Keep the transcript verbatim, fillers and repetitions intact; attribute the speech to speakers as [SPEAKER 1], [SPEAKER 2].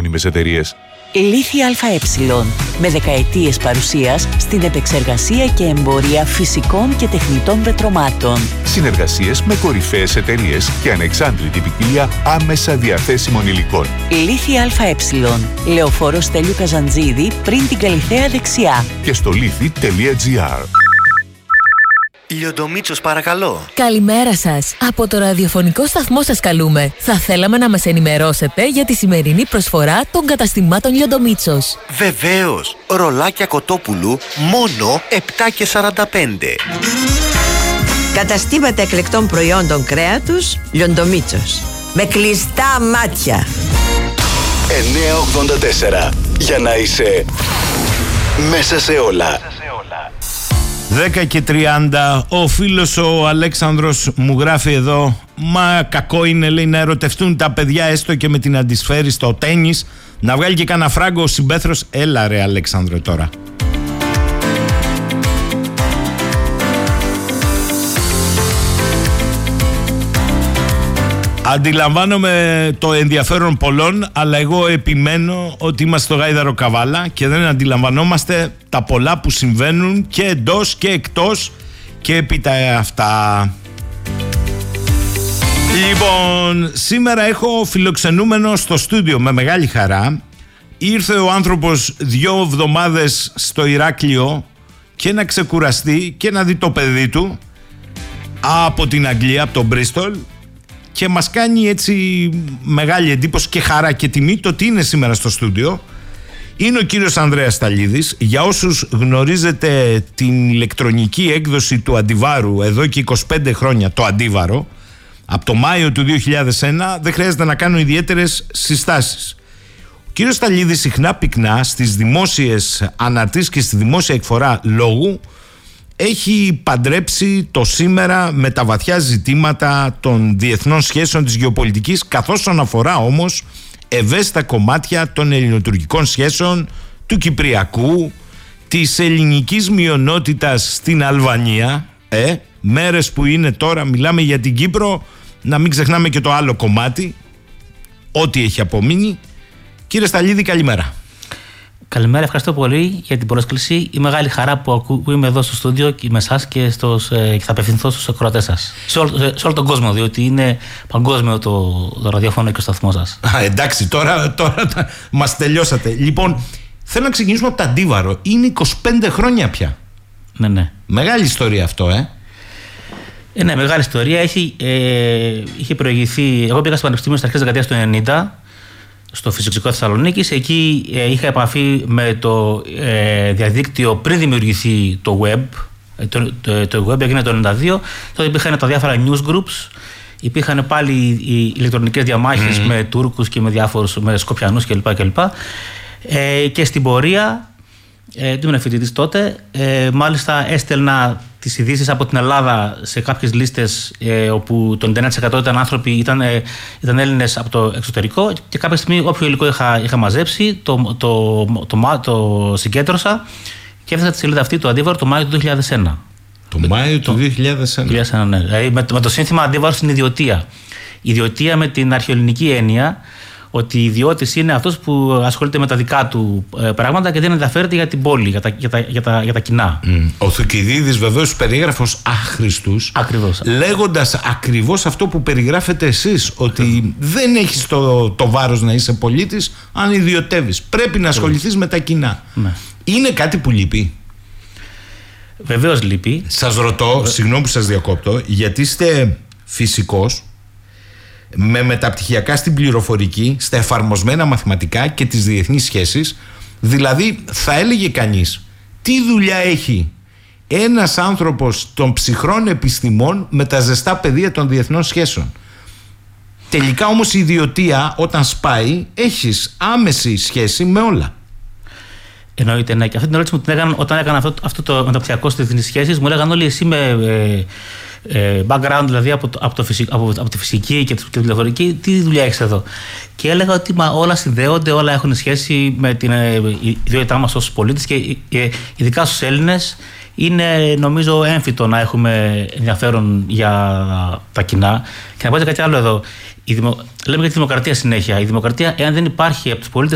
[SPEAKER 1] επώνυμες εταιρείες.
[SPEAKER 2] Λίθι ΑΕ, με δεκαετίες παρουσίας στην επεξεργασία και εμπορία φυσικών και τεχνητών πετρωμάτων.
[SPEAKER 1] Συνεργασίες με κορυφαίες εταιρείες και ανεξάντλητη ποικιλία άμεσα διαθέσιμων υλικών.
[SPEAKER 2] Λίθι ΑΕ, Λεωφόρος Στέλιου Καζαντζίδη, πριν την Καλιθέα δεξιά.
[SPEAKER 1] Και στο λίθι τελεία τζι άρ.
[SPEAKER 3] Λιοντομίτσος, παρακαλώ.
[SPEAKER 4] Καλημέρα σας. Από το ραδιοφωνικό σταθμό σας καλούμε. Θα θέλαμε να μας ενημερώσετε για τη σημερινή προσφορά των καταστημάτων Λιοντομίτσος.
[SPEAKER 3] Βεβαίως. Ρολάκια Κοτόπουλου μόνο επτά και σαράντα πέντε.
[SPEAKER 5] Καταστήματα εκλεκτών προϊόντων κρέατος Λιοντομίτσος. Με κλειστά μάτια.
[SPEAKER 6] εννιακόσια ογδόντα τέσσερα. Για να είσαι μέσα σε όλα.
[SPEAKER 7] δέκα και τριάντα. Ο φίλος ο Αλέξανδρος μου γράφει εδώ: μα κακό είναι, λέει, να ερωτευτούν τα παιδιά έστω και με την αντισφαίρη στο τένις, να βγάλει και κανένα φράγκο ο συμπέθρος. Έλα ρε Αλέξανδρο τώρα. Αντιλαμβάνομαι το ενδιαφέρον πολλών, αλλά εγώ επιμένω ότι είμαστε στο γάιδαρο Καβάλα και δεν αντιλαμβανόμαστε τα πολλά που συμβαίνουν και εντός και εκτός και επί τα αυτά. Λοιπόν, σήμερα έχω φιλοξενούμενο στο στούντιο με μεγάλη χαρά. Ήρθε ο άνθρωπος δύο εβδομάδες στο Ηράκλειο και να ξεκουραστεί και να δει το παιδί του από την Αγγλία, από τον Μπρίστολ. Και μας κάνει έτσι μεγάλη εντύπωση και χαρά και τιμή το ότι είναι σήμερα στο στούντιο. Είναι ο κύριος Ανδρέας Σταλίδης. Για όσους γνωρίζετε την ηλεκτρονική έκδοση του Αντιβάρου εδώ και είκοσι πέντε χρόνια, το Αντίβαρο, από το Μάιο του δύο χιλιάδες ένα, δεν χρειάζεται να κάνω ιδιαίτερες συστάσεις. Ο κύριος Σταλίδης συχνά πυκνά στις δημόσιες αναρτήσεις και στη δημόσια εκφορά λόγου έχει παντρέψει το σήμερα με τα βαθιά ζητήματα των διεθνών σχέσεων της γεωπολιτικής, καθώς όσον αφορά όμως ευαίσθητα κομμάτια των ελληνοτουρκικών σχέσεων, του Κυπριακού, της ελληνικής μειονότητας στην Αλβανία. Ε, μέρες που είναι τώρα, μιλάμε για την Κύπρο, να μην ξεχνάμε και το άλλο κομμάτι, ό,τι έχει απομείνει. Κύριε Σταλίδη, καλημέρα.
[SPEAKER 8] Καλημέρα, ευχαριστώ πολύ για την πρόσκληση. Η μεγάλη χαρά που, ακού, που είμαι εδώ στο στούντιο και με εσάς και, και θα απευθυνθώ στους ακροατές σας. Σε, όλ, σε, σε όλο τον κόσμο, διότι είναι παγκόσμιο το, το ραδιόφωνο και ο σταθμός σας.
[SPEAKER 7] Α, εντάξει, τώρα, τώρα μας τελειώσατε. Λοιπόν, θέλω να ξεκινήσουμε από το Αντίβαρο. Είναι είκοσι πέντε χρόνια πια.
[SPEAKER 8] Ναι, ναι.
[SPEAKER 7] Μεγάλη ιστορία αυτό, ε.
[SPEAKER 8] Ε, ναι, μεγάλη ιστορία. Έχει, ε, είχε προηγηθεί. Εγώ πήγα στο Πανεπιστήμιο στις αρχές της δεκαετίας του ενενήντα. Στο Φυσικό Θεσσαλονίκης. Εκεί ε, είχα επαφή με το ε, διαδίκτυο πριν δημιουργηθεί το web. Το, το, το web έγινε το ενενήντα δύο. Τότε υπήρχαν τα διάφορα news groups. Υπήρχαν πάλι οι ηλεκτρονικές διαμάχες mm. με Τούρκους και με διάφορους, με Σκοπιανούς κλπ. κλπ. Ε, και στην πορεία, ε, ήμουν φοιτητής τότε, ε, μάλιστα έστελνα τις ειδήσεις από την Ελλάδα σε κάποιες λίστες ε, όπου το ενενήντα τοις εκατό ήταν άνθρωποι, ήταν, ε, ήταν Έλληνες από το εξωτερικό και κάποια στιγμή όποιο υλικό είχα, είχα μαζέψει το, το, το, το, το συγκέντρωσα και έφτασα τη σελίδα αυτή του Αντίβαρου το Μάιο του δύο χιλιάδες ένα.
[SPEAKER 7] Το Μάιο του δύο χιλιάδες ένα.
[SPEAKER 8] Ναι. Δηλαδή με, με το σύνθημα Αντίβαρο στην ιδιωτεία. Ιδιωτεία με την αρχαιοελληνική έννοια ότι ιδιώτης είναι αυτός που ασχολείται με τα δικά του ε, πράγματα και δεν ενδιαφέρεται για την πόλη, για τα, για τα, για τα, για τα κοινά.
[SPEAKER 7] Mm. Ο Θουκυδίδης βεβαίως περίγραφος άχρηστους,
[SPEAKER 8] ακριβώς,
[SPEAKER 7] λέγοντας ακριβώς αυτό που περιγράφετε εσείς, ότι δεν έχεις το, το βάρος να είσαι πολίτης αν ιδιωτεύεις. Πρέπει να ασχοληθείς με τα κοινά.
[SPEAKER 8] Ναι.
[SPEAKER 7] Είναι κάτι που λείπει.
[SPEAKER 8] Βεβαίως λείπει.
[SPEAKER 7] Σας ρωτώ, Βε... συγγνώμη που σας διακόπτω, γιατί είστε φυσικός, με μεταπτυχιακά στην πληροφορική, στα εφαρμοσμένα μαθηματικά και τις διεθνείς σχέσεις. Δηλαδή θα έλεγε κανείς, τι δουλειά έχει ένας άνθρωπος των ψυχρών επιστημών με τα ζεστά πεδία των διεθνών σχέσεων? Τελικά όμως η ιδιωτεία όταν σπάει έχεις άμεση σχέση με όλα.
[SPEAKER 8] Εννοείται, ναι. Και αυτή την ερώτηση μου την έκανα όταν έκανα αυτό, αυτό το μεταπτυχιακό στις διεθνείς σχέσεις. Μου έλεγαν όλοι εσύ με ε, ε, background, δηλαδή από, το, από, το φυσικ, από, από τη φυσική και τη τηλεφορική, τι δουλειά έχεις εδώ? Και έλεγα ότι μα, όλα συνδέονται, όλα έχουν σχέση με την ε, ιδιότητά μας ως πολίτες και ε, ειδικά στους Έλληνες. Είναι νομίζω έμφυτο να έχουμε ενδιαφέρον για τα κοινά. Και να πω και κάτι άλλο εδώ. Η δημο... Λέμε για τη δημοκρατία συνέχεια. Η δημοκρατία, εάν δεν υπάρχει από τους πολίτες